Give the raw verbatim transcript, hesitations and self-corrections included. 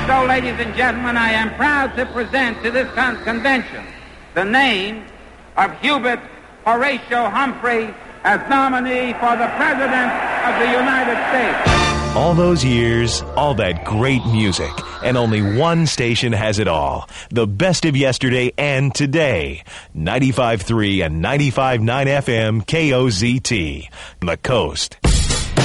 so, ladies and gentlemen, I am proud to present to this con- convention the name of Hubert Horatio Humphrey as nominee for the President of the United States. All those years, all that great music, and only one station has it all. The best of yesterday and today. ninety-five point three and ninety-five point nine F M K O Z T. The Coast.